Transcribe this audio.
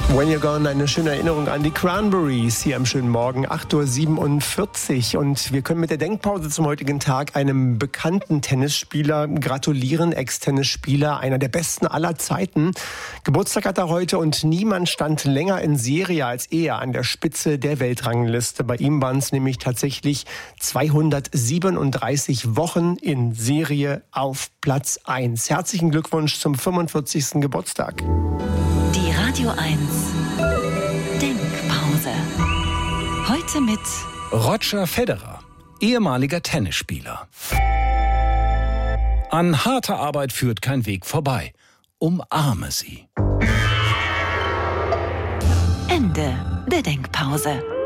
When You're Gone, eine schöne Erinnerung an die Cranberries hier am schönen Morgen, 8.47 Uhr. Und wir können mit der Denkpause zum heutigen Tag einem bekannten Tennisspieler gratulieren, Ex-Tennisspieler, einer der besten aller Zeiten. Geburtstag hat er heute und niemand stand länger in Serie als er an der Spitze der Weltrangliste. Bei ihm waren es nämlich tatsächlich 237 Wochen in Serie auf Platz 1. Herzlichen Glückwunsch zum 45. Geburtstag. Die Radio 1 Denkpause. Heute mit Roger Federer, ehemaliger Tennisspieler. An harter Arbeit führt kein Weg vorbei. Umarme sie. Ende der Denkpause.